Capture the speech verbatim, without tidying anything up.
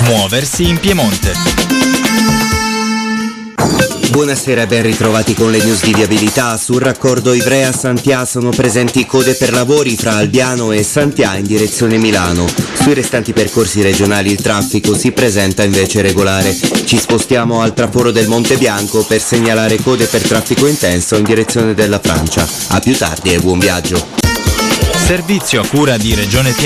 Muoversi in Piemonte. Buonasera e ben ritrovati con le news di viabilità. Sul raccordo Ivrea-Santià sono presenti code per lavori fra Albiano e Santià in direzione Milano. Sui restanti percorsi regionali il traffico si presenta invece regolare. Ci spostiamo al traforo del Monte Bianco per segnalare code per traffico intenso in direzione della Francia. A più tardi e buon viaggio. Servizio a cura di Regione Piemonte.